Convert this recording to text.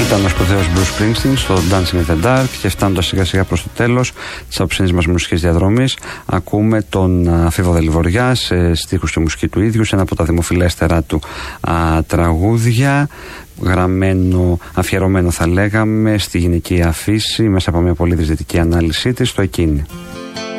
Ήταν ο σπουδαίος Bruce Springsteen στο Dancing in the Dark, και φτάνοντας σιγά σιγά προς το τέλος της απόψινής μας μουσικής διαδρομής, ακούμε τον Φίβο Δελιβοριά σε στίχους και μουσική του ίδιου, σε ένα από τα δημοφιλέστερα του τραγούδια, γραμμένο, αφιερωμένο θα λέγαμε στη γυναικεία φύση, μέσα από μια πολύ διαισθητική ανάλυση της, στο Εκείνη.